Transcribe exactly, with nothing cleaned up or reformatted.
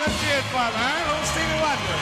let's hear it for him, huh? Little Stevie Wonder.